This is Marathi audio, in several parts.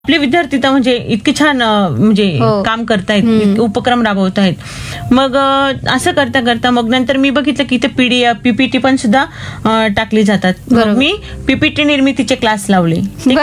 आपले विद्यार्थी तर म्हणजे इतके छान म्हणजे काम करतायत, इतके उपक्रम राबवतायत. मग असं करता करता मग नंतर मी बघितलं की इथे PDF PPT पण सुद्धा टाकली जातात. मग मी PPT निर्मितीचे क्लास लावले.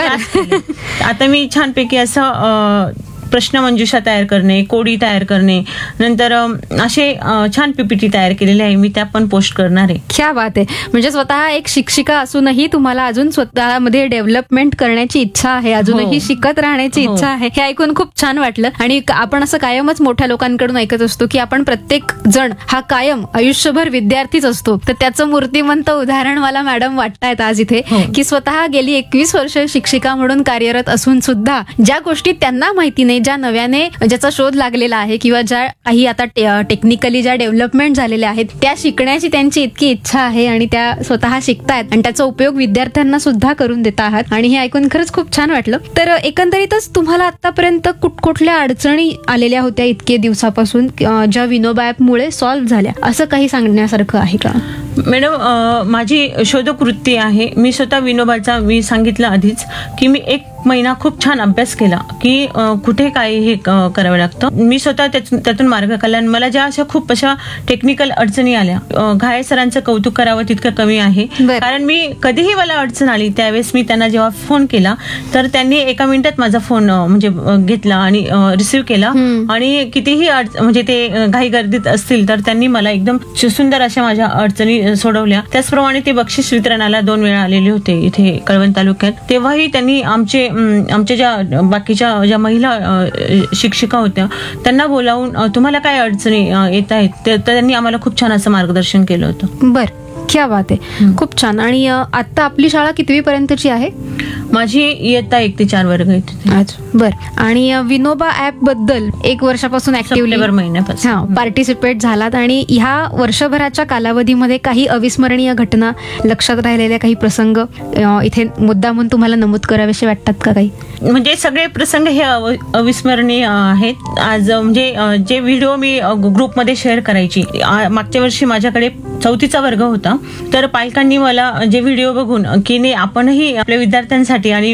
आता मी छानपैकी असं प्रश्नमंजुषा तयार करणे, कोडी तयार करणे, नंतर असे छान PPT तयार केलेले आहे. मी त्या पण पोस्ट करणार आहे. क्या बात आहे. म्हणजे स्वतः एक शिक्षिका असूनही तुम्हाला अजून स्वतःमध्ये डेव्हलपमेंट करण्याची इच्छा आहे, अजूनही शिकत राहण्याची इच्छा आहे. हे ऐकून खूप छान वाटलं. आणि आपण असं कायमच मोठ्या लोकांकडून ऐकत असतो की आपण प्रत्येक जण हा कायम आयुष्यभर विद्यार्थीच असतो. तर त्याचं मूर्तिमंत उदाहरण मला मॅडम वाटतायत आज इथे, की स्वतः गेली 21 वर्ष शिक्षिका म्हणून कार्यरत असून सुद्धा ज्या गोष्टी त्यांना माहिती नाही, ज्या नव्याने ज्याचा शोध लागलेला आहे किंवा ज्या काही आता टेक्निकली ज्या डेव्हलपमेंट झालेल्या आहेत त्या शिकण्याची त्यांची इतकी इच्छा आहे आणि त्या स्वतः शिकतायत आणि त्याचा उपयोग विद्यार्थ्यांना सुद्धा करून देत आहात. आणि हे ऐकून खरंच खूप छान वाटलं. तर एकंदरीतच तुम्हाला आतापर्यंत कुठल्या अडचणी आलेल्या होत्या इतके दिवसापासून ज्या विनोबा ॲपमुळे सॉल्व्ह झाल्या, असं काही सांगण्यासारखं आहे का? मॅडम, माझी शोधवृत्ती आहे. मी स्वतः विनोबाचा मी सांगितलं आधीच की मी 1 महिना खूप छान अभ्यास केला की कुठे काय हे करावं लागतं. मी स्वतः त्यातून मार्ग काढला. आणि मला ज्या खूप अशा टेक्निकल अडचणी आल्या, घाये सरांचं कौतुक करावं तितकं कमी आहे. कारण मी कधीही मला अडचण आली त्यावेळेस मी त्यांना जेव्हा फोन केला तर त्यांनी 1 मिनिटात माझा फोन म्हणजे घेतला आणि रिसिव्ह केला. आणि कितीही म्हणजे ते घाई गर्दीत असतील तर त्यांनी मला एकदम सुंदर अशा माझ्या अडचणी सोडवल्या. त्याचप्रमाणे ते बक्षीस वितरणाला 2 वेळा आलेले होते इथे कळवण तालुक्यात. तेव्हाही त्यांनी आमच्या ज्या बाकीच्या ज्या महिला शिक्षिका होत्या त्यांना बोलावून तुम्हाला काय अडचणी येत आहेत तर त्यांनी आम्हाला खूप छान असं मार्गदर्शन केलं होतं. बरं, क्या बात आहे. खूप छान. आणि आता आपली शाळा कितवी पर्यंतची आहे? माझी इयत्ता 1 ते 4 वर्ग आहेत. बर. आणि विनोबा ॲप बद्दल 1 वर्षापासून ऍक्टिव्हली महिन्यापासून पार्टिसिपेट झालात आणि ह्या वर्षभराच्या कालावधीमध्ये काही अविस्मरणीय घटना, लक्षात राहिलेल्या काही प्रसंग इथे मुद्दामून तुम्हाला नमूद करावेसे वाटतात का? काही म्हणजे सगळे प्रसंग हे अविस्मरणीय आहेत. आज म्हणजे जे व्हिडिओ मी ग्रुपमध्ये शेअर करायची, मागच्या वर्षी माझ्याकडे 4थीचा वर्ग होता तर पालकांनी मला जे व्हिडिओ बघून की नाही आपणही आपल्या विद्यार्थ्यांसाठी आणि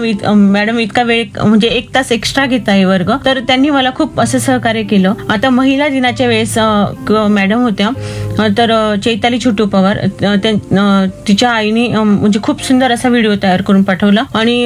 मॅडम इतका वेळ म्हणजे 1 तास एक्स्ट्रा घेत आहे वर्ग, तर त्यांनी मला खूप असं सहकार्य केलं. आता महिला दिनाच्या वेळेस मॅडम होत्या तर चैताली छोटू पवार, तिच्या आईने म्हणजे खूप सुंदर असा व्हिडिओ तयार करून पाठवला.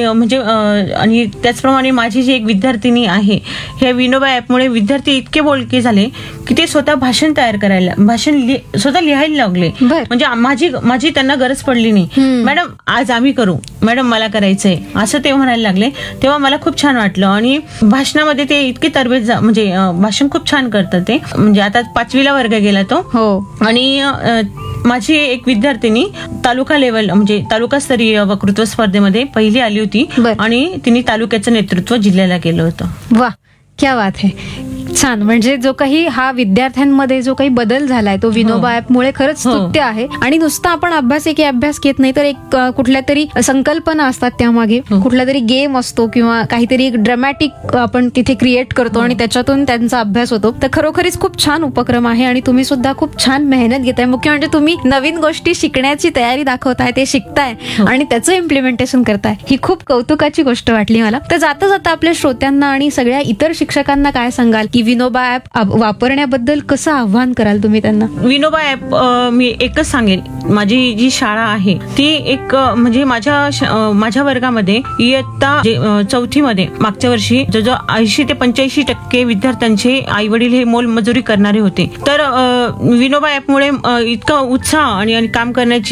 आणि त्याचप्रमाणे माझी जी एक विद्यार्थिनी आहे, ह्या विनोबा ॲपमुळे विद्यार्थी इतके बोलके झाले की ते स्वतः भाषण तयार करायला, स्वतः लिहायला लागले. म्हणजे माझी त्यांना गरज पडली नाही. मॅडम आज आम्ही करू, मॅडम मला करायचंय असं ते म्हणायला लागले. तेव्हा मला खूप छान वाटलं. आणि भाषणामध्ये ते इतके तरबेज म्हणजे भाषण खूप छान करतात ते. म्हणजे आता 5वीला वर्ग गेला तो. आणि माझी एक विद्यार्थिनी तालुका लेवल म्हणजे तालुकास्तरीय वक्तृत्व स्पर्धेमध्ये पहिली आली होती आणि तिने तालुक्याचं नेतृत्व जिल्ह्याला केलं होतं. वा, क्या बात है. छान. म्हणजे जो काही हा विद्यार्थ्यांमध्ये जो काही बदल झालाय तो विनोबा ॲपमुळे खरंच स्तुत्य आहे. आणि नुसता आपण अभ्यास घेत नाही तर एक कुठल्या तरी संकल्पना असतात त्यामागे, कुठला तरी गेम असतो किंवा काहीतरी एक ड्रमॅटिक आपण तिथे क्रिएट करतो आणि त्याच्यातून त्यांचा अभ्यास होतो. तर खरोखरीच खूप छान उपक्रम आहे आणि तुम्ही सुद्धा खूप छान मेहनत घेताय. मुख्य म्हणजे तुम्ही नवीन गोष्टी शिकण्याची तयारी दाखवताय, ते शिकताय आणि त्याचं इम्प्लिमेंटेशन करताय. ही खूप कौतुकाची गोष्ट वाटली मला. तर जाता जाता आपल्या श्रोत्यांना आणि सगळ्या इतर शिक्षकांना काय सांगाल की विनोबा ॲप वापरण्याबद्दल कसं आव्हान कराल तुम्ही त्यांना? विनोबा ॲप मी एकच सांगेन, माझी जी शाळा आहे ती एक म्हणजे माझ्या वर्गामध्ये इयत्ता 4थीमध्ये मागच्या वर्षी जवळजवळ 80 ते 85% विद्यार्थ्यांचे आई वडील हे मोलमजुरी करणारे होते. तर विनोबा ॲपमुळे इतका उत्साह आणि काम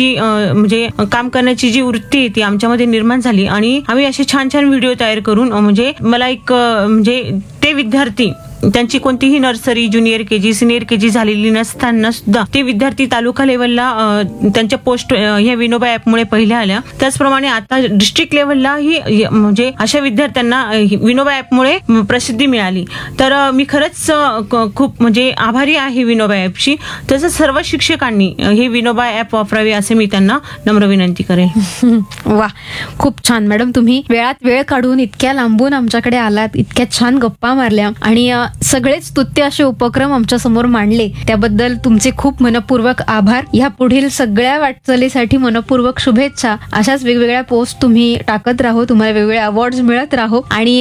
करण्याची जी वृत्ती ती आमच्यामध्ये निर्माण झाली. आणि आम्ही असे छान छान व्हिडिओ तयार करून म्हणजे मला एक म्हणजे ते विद्यार्थी त्यांची कोणतीही nursery, junior KG, senior KG झालेली नसताना सुद्धा ते विद्यार्थी तालुका लेवलला त्यांच्या पोस्ट ह्या विनोबा ॲपमुळे पहिल्या आल्या. त्याचप्रमाणे आता डिस्ट्रिक्ट लेवलला ही म्हणजे अशा विद्यार्थ्यांना विनोबा ॲपमुळे प्रसिद्धी मिळाली. तर मी खरंच खूप म्हणजे आभारी आहे विनोबा ॲपची. तसं सर्व शिक्षकांनी हे विनोबा ॲप वापरावे असे मी त्यांना नम्र विनंती करेन. वा, खूप छान मॅडम. तुम्ही वेळात वेळ काढून इतक्या लांबून आमच्याकडे आलात, इतक्या छान गप्पा मारल्या आणि सगळेच स्तुत्य असे उपक्रम आमच्या समोर मांडले त्याबद्दल तुमचे खूप मनपूर्वक आभार. ह्या पुढील सगळ्या वाटचालीसाठी मनपूर्वक शुभेच्छा. अशाच वेगवेगळ्या पोस्ट तुम्ही टाकत राहो, तुम्हाला वेगवेगळे अवॉर्ड्स मिळत राहो आणि